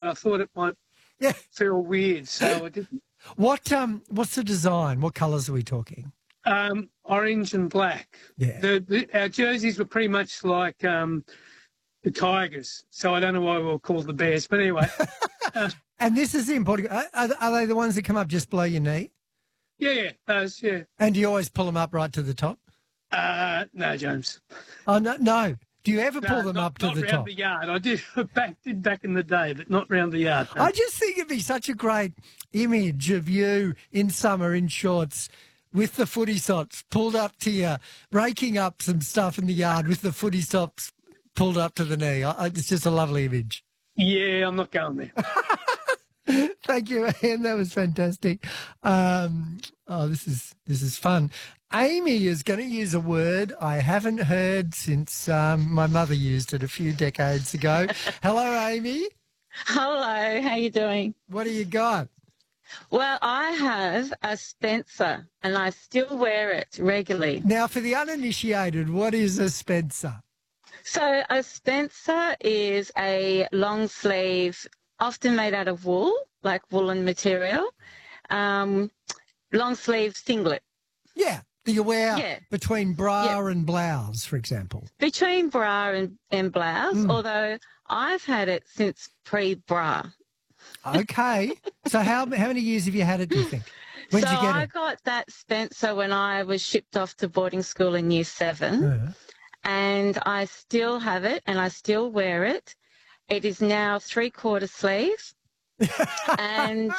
I thought it might Yeah. feel weird, so I didn't. What's the design? What colours are we talking? Orange and black. Yeah. Our jerseys were pretty much like the Tigers, so I don't know why we were called the Bears. But anyway. And this is the important. Are they the ones that come up just below your knee? Yeah, those, yeah. And do you always pull them up right to the top? No, James. Oh, no. Do you ever pull them up to the not top? round the yard. I did back in the day, but not round the yard. No. I just think it'd be such a great image of you in summer in shorts with the footy socks pulled up to you, raking up some stuff in the yard with the footy socks pulled up to the knee. It's just a lovely image. Yeah, I'm not going there. Thank you, Ian. That was fantastic. This is fun. Amy is going to use a word I haven't heard since my mother used it a few decades ago. Hello, Amy. Hello, how you doing? What do you got? Well, I have a Spencer and I still wear it regularly. Now, for the uninitiated, what is a Spencer? So a Spencer is a long sleeve, often made out of wool, like woolen material, long sleeve singlet. Yeah, that you wear between bra and blouse, for example. Between bra and blouse, although I've had it since pre-bra. Okay. So how many years have you had it, do you think? When did you get it? I got that Spencer when I was shipped off to boarding school in year 7. Yeah. And I still have it and I still wear it. It is now 3/4 sleeve. And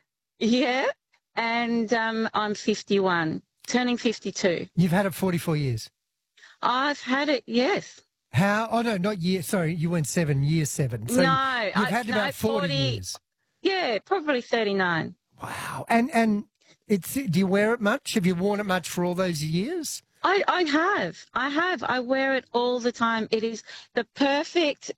I'm 51, turning 52. You've had it 44 years. I've had it, yes. How? Oh, no, not year. Sorry, you went 7, year 7. So No. you've had about 40 years. Yeah, probably 39. Wow. And do you wear it much? Have you worn it much for all those years? I have. I wear it all the time. It is the perfect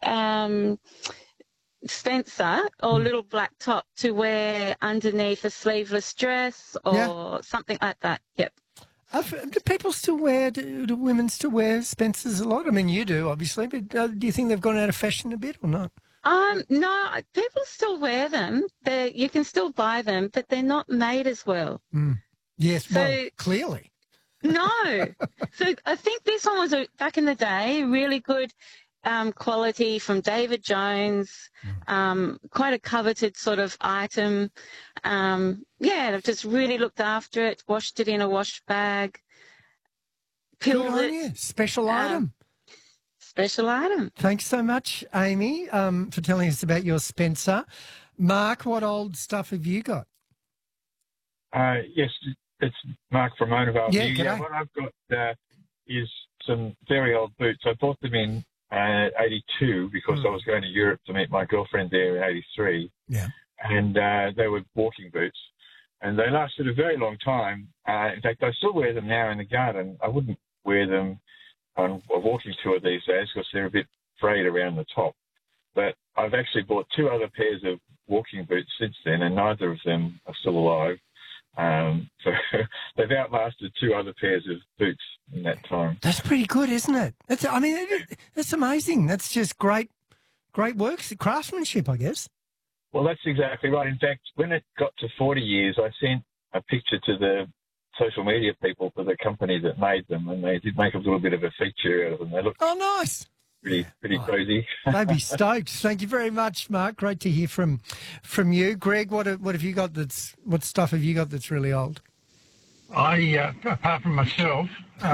Spencer or little black top to wear underneath a sleeveless dress or something like that. Yep. Do people still wear, do women still wear Spencers a lot? I mean, you do, obviously, but do you think they've gone out of fashion a bit or not? No, people still wear them. You can still buy them, but they're not made as well. Yes, well, clearly. No. So I think this one was, back in the day, really good quality from David Jones, quite a coveted sort of item. I've just really looked after it, washed it in a wash bag, peeled it. Special item. Special item. Thanks so much, Amy, for telling us about your Spencer. Mark, what old stuff have you got? Yes, it's Mark from Monavale. Yeah, what I've got is some very old boots. I bought them in 82 because I was going to Europe to meet my girlfriend there in 83. Yeah. And they were walking boots. And they lasted a very long time. In fact, I still wear them now in the garden. I wouldn't wear them on a walking tour these days because they're a bit frayed around the top. But I've actually bought 2 other pairs of walking boots since then, and neither of them are still alive. So they've outlasted 2 other pairs of boots in that time. That's pretty good, isn't it? That's amazing. That's just great work, craftsmanship, I guess. Well, that's exactly right. In fact, when it got to 40 years, I sent a picture to the social media people for the company that made them, and they did make a little bit of a feature out of them. They look nice. Pretty crazy. They'd be stoked. Thank you very much, Mark. Great to hear from you. Greg, what have you got what stuff have you got that's really old? Apart from myself,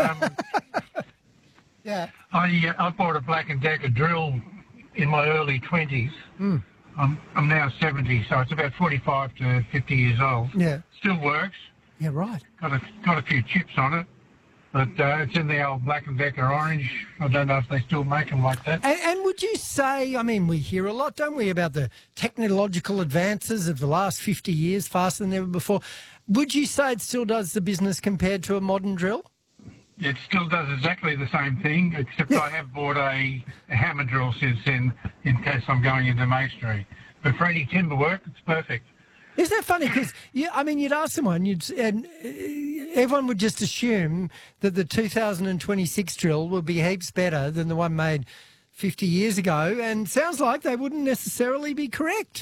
yeah. I bought a Black & Decker drill in my early 20s. I'm now 70, so it's about 45 to 50 years old. Yeah. Still works. Yeah, right. Got a few chips on it. But it's in the old Black & Decker orange. I don't know if they still make them like that. And would you say, I mean, we hear a lot, don't we, about the technological advances of the last 50 years, faster than ever before. Would you say it still does the business compared to a modern drill? It still does exactly the same thing, except I have bought a hammer drill since then in case I'm going into masonry. But for any timber work, it's perfect. Isn't that funny? Because, you'd ask someone, and everyone would just assume that the 2026 drill would be heaps better than the one made 50 years ago, and sounds like they wouldn't necessarily be correct.